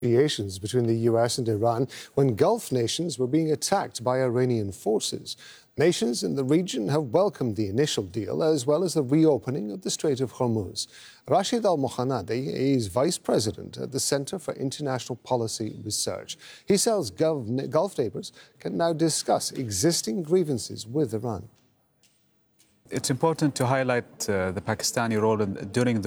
Negotiations between the US and Iran when Gulf nations were being attacked by Iranian forces. Nations in the region have welcomed the initial deal as well as the reopening of the Strait of Hormuz. Rashid Al-Mohanadi is vice president at the Center for International Policy Research. He says Gulf neighbors can now discuss existing grievances with Iran. It's important to highlight the Pakistani role during the